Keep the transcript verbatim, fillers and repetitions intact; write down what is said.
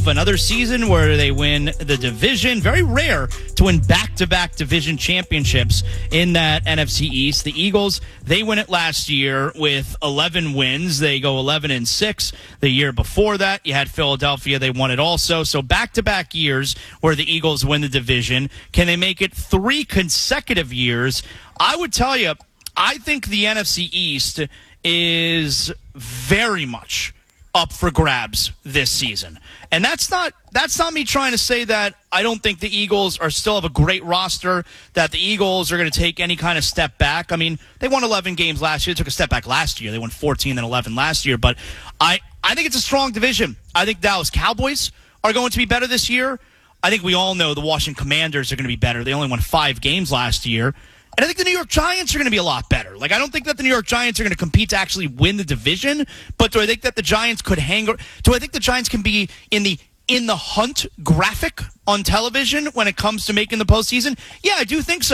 off another season where they win the division. Very rare to win back-to-back division championships in that N F C East. The Eagles, they win it last year with eleven wins. They go eleven and six the year before that. You had Philadelphia. They won it also. So back-to-back years where the Eagles win the division. Can they make it three consecutive years? I would tell you, I think the N F C East is very much up for grabs this season. And that's not that's not me trying to say that I don't think the Eagles are still have a great roster, that the Eagles are going to take any kind of step back. I mean, they won eleven games last year. They took a step back last year. They won fourteen and eleven last year. But I, I think it's a strong division. I think Dallas Cowboys are going to be better this year. I think we all know the Washington Commanders are going to be better. They only won five games last year. And I think the New York Giants are going to be a lot better. Like, I don't think that the New York Giants are going to compete to actually win the division, but do I think that the Giants could hang – do I think the Giants can be in the in the hunt graphic on television when it comes to making the postseason? Yeah, I do think so.